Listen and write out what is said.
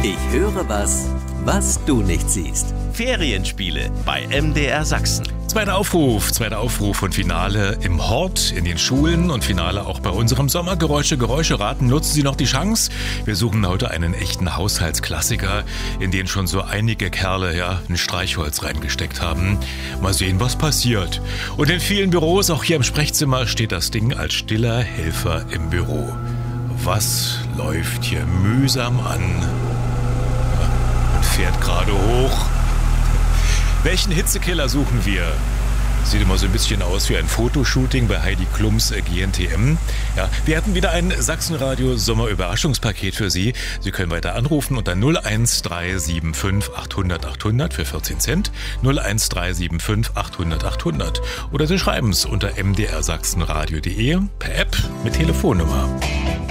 Ich höre was du nicht siehst. Ferienspiele bei MDR Sachsen. Zweiter Aufruf und Finale im Hort, in den Schulen und Finale auch bei unserem Sommergeräusche raten. Nutzen Sie noch die Chance. Wir suchen heute einen echten Haushaltsklassiker, in den schon so einige Kerle ein Streichholz reingesteckt haben. Mal sehen, was passiert. Und in vielen Büros, auch hier im Sprechzimmer, steht das Ding als stiller Helfer im Büro. Was läuft hier mühsam an und fährt gerade hoch? Welchen Hitzekiller suchen wir? Sieht immer so ein bisschen aus wie ein Fotoshooting bei Heidi Klums GNTM. Ja, wir hatten wieder ein Sachsenradio Sommerüberraschungspaket für Sie. Sie können weiter anrufen unter 01375 800 800 für 14 Cent, 01375 800 800. Oder Sie schreiben es unter mdrsachsenradio.de per App mit Telefonnummer.